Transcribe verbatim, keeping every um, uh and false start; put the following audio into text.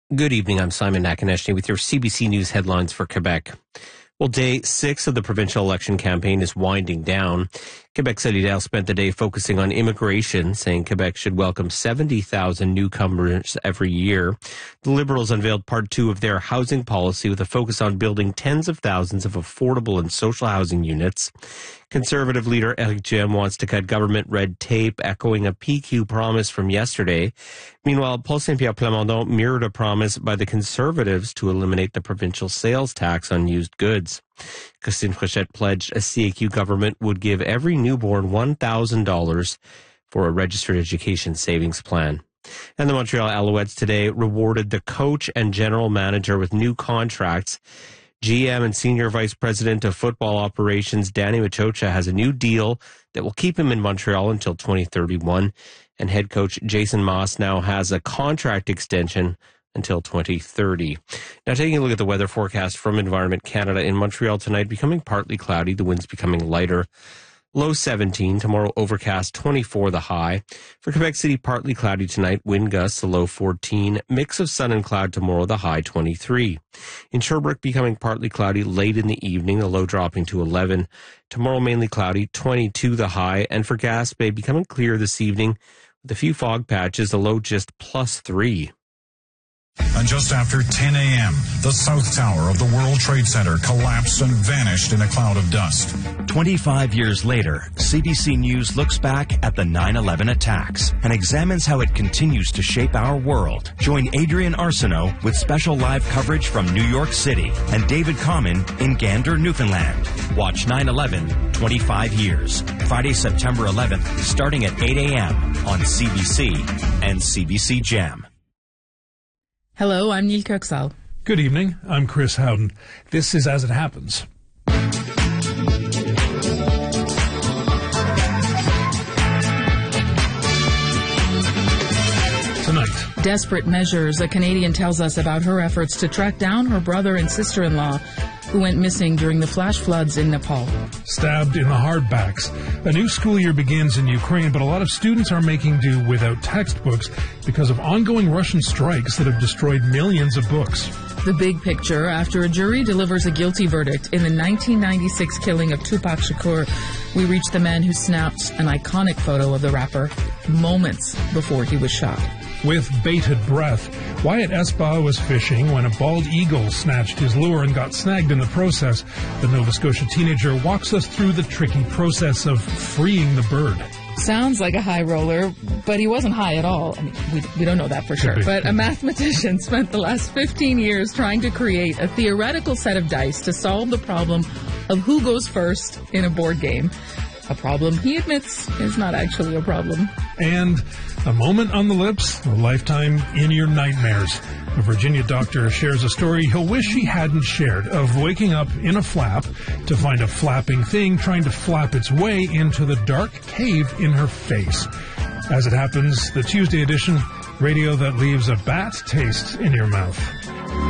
Good evening. I'm Simon Nakaneshny with your C B C News headlines for Quebec. Well, day six of the provincial election campaign is winding down. Quebec Solidaire spent the day focusing on immigration, saying Quebec should welcome seventy thousand newcomers every year. The Liberals unveiled part two of their housing policy with a focus on building tens of thousands of affordable and social housing units. Conservative leader Éric Duhem wants to cut government red tape, echoing a P Q promise from yesterday. Meanwhile, Paul Saint-Pierre Plamondon mirrored a promise by the Conservatives to eliminate the provincial sales tax on used goods. Christine Fréchette pledged a C A Q government would give every newborn one thousand dollars for a registered education savings plan. And the Montreal Alouettes today rewarded the coach and general manager with new contracts. G M and Senior Vice President of Football Operations Danny Machocha has a new deal that will keep him in Montreal until twenty thirty-one. And head coach Jason Maas now has a contract extension until twenty thirty. Now, taking a look at the weather forecast from Environment Canada, in Montreal tonight, becoming partly cloudy, the winds becoming lighter. Low seventeen, tomorrow overcast, twenty-four the high. For Quebec City, partly cloudy tonight, wind gusts, a low fourteen. Mix of sun and cloud tomorrow, the high twenty-three. In Sherbrooke, becoming partly cloudy late in the evening, the low dropping to eleven. Tomorrow, mainly cloudy, twenty-two the high. And for Gaspé, becoming clear this evening with a few fog patches, the low just plus three. And just after ten a.m., the South Tower of the World Trade Center collapsed and vanished in a cloud of dust. twenty-five years later, C B C News looks back at the nine eleven attacks and examines how it continues to shape our world. Join Adrian Arsenault with special live coverage from New York City and David Common in Gander, Newfoundland. Watch nine eleven, twenty-five years. Friday, September eleventh, starting at eight a.m. on C B C and C B C Jam. Hello, I'm Neil Kirksall. Good evening, I'm Chris Howden. This is As It Happens. Tonight. Desperate measures. A Canadian tells us about her efforts to track down her brother and sister-in-law who went missing during the flash floods in Nepal. Stabbed in the hardbacks. A new school year begins in Ukraine, but a lot of students are making do without textbooks because of ongoing Russian strikes that have destroyed millions of books. The big picture after a jury delivers a guilty verdict in the nineteen ninety-six killing of Tupac Shakur. We reach the man who snapped an iconic photo of the rapper moments before he was shot. With bated breath, Wyatt Espa was fishing when a bald eagle snatched his lure and got snagged in the process. The Nova Scotia teenager walks us through the tricky process of freeing the bird. Sounds like a high roller, but he wasn't high at all. I mean, we, we don't know that for sure. But a mathematician spent the last fifteen years trying to create a theoretical set of dice to solve the problem of who goes first in a board game. A problem he admits is not actually a problem. And a moment on the lips, a lifetime in your nightmares. A Virginia doctor shares a story he'll wish he hadn't shared of waking up in a flap to find a flapping thing trying to flap its way into the dark cave in her face. As It Happens, the Tuesday edition, radio that leaves a bat taste in your mouth.